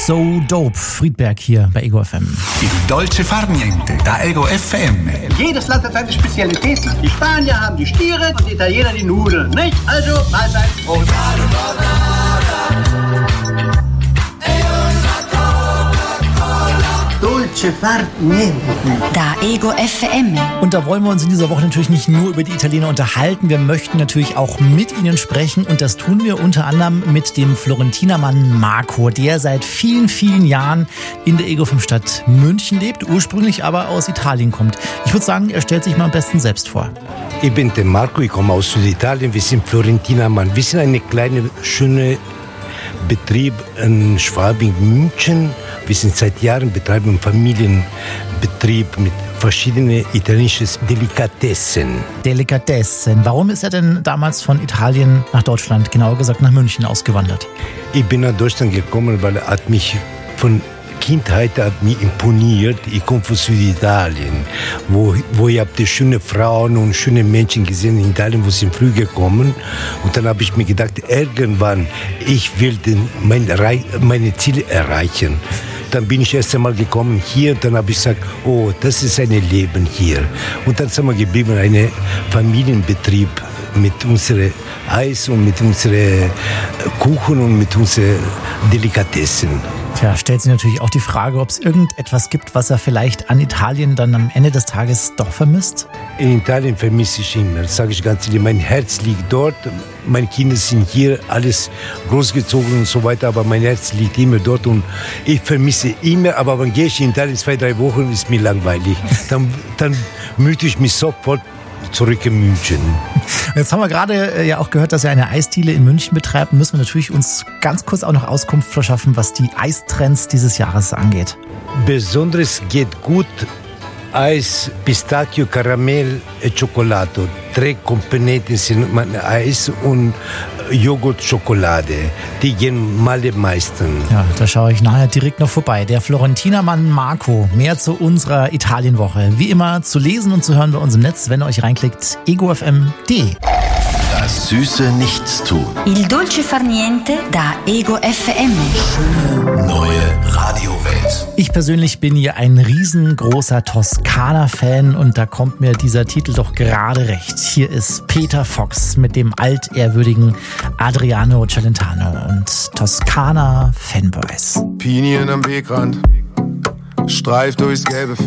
So Dope, Friedberg hier bei Ego FM. Il dolce far niente, da Ego FM. Jedes Land hat seine Spezialitäten. Die Spanier haben die Stiere und die Italiener die Nudeln, nicht? Also, Mahlzeit. Prost. Dolce far niente. Da Ego FM. Und da wollen wir uns in dieser Woche natürlich nicht nur über die Italiener unterhalten, wir möchten natürlich auch mit ihnen sprechen und das tun wir unter anderem mit dem Florentinermann Marco, der seit vielen, vielen Jahren in der Ego 5 Stadt München lebt, ursprünglich aber aus Italien kommt. Ich würde sagen, er stellt sich mal am besten selbst vor. Ich bin der Marco, ich komme aus Süditalien, wir sind Florentinermann. Wir sind eine kleine, schöne Betrieb in Schwabing, München. Wir sind seit Jahren betreiben einen Familienbetrieb mit verschiedenen italienischen Delikatessen. Delikatessen. Warum ist er denn damals von Italien nach Deutschland, genauer gesagt nach München, ausgewandert? Ich bin nach Deutschland gekommen, weil er hat mich von Kindheit imponiert. Ich komme von Süditalien, wo ich habe die schöne Frauen und schöne Menschen gesehen in Italien, wo sind früh gekommen. Und dann habe ich mir gedacht, irgendwann, ich will meine Ziele erreichen. Dann bin ich erst einmal gekommen hier und dann habe ich gesagt, oh, das ist ein Leben hier. Und dann sind wir geblieben, ein Familienbetrieb mit unserem Eis und mit unseren Kuchen und mit unseren Delikatessen. Tja, stellt sich natürlich auch die Frage, ob es irgendetwas gibt, was er vielleicht an Italien dann am Ende des Tages doch vermisst? In Italien vermisse ich immer, das sage ich ganz ehrlich. Mein Herz liegt dort, meine Kinder sind hier, alles großgezogen und so weiter, aber mein Herz liegt immer dort und ich vermisse immer, aber wenn gehe ich in Italien 2-3 Wochen, ist mir langweilig. Dann möchte ich mich sofort zurück in München. Jetzt haben wir gerade ja auch gehört, dass er eine Eisdiele in München betreibt. Müssen wir natürlich uns ganz kurz auch noch Auskunft verschaffen, was die Eistrends dieses Jahres angeht. Besonders geht gut Eis, Pistacchio, Karamell e Cioccolato. 3 Komponenten sind Eis und Joghurt, Schokolade. Die gehen mal am meisten. Ja, da schaue ich nachher direkt noch vorbei. Der Florentinermann Marco. Mehr zu unserer Italienwoche. Wie immer zu lesen und zu hören bei uns im Netz, wenn ihr euch reinklickt, egofm.de. Das süße Nichtstun. Il dolce far niente da Ego FM. Schöne neue Radiowelt. Ich persönlich bin hier ein riesengroßer Toskana-Fan und da kommt mir dieser Titel doch gerade recht. Hier ist Peter Fox mit dem altehrwürdigen Adriano Celentano und Toskana Fanboys. Pinien am Wegrand, streift durchs gelbe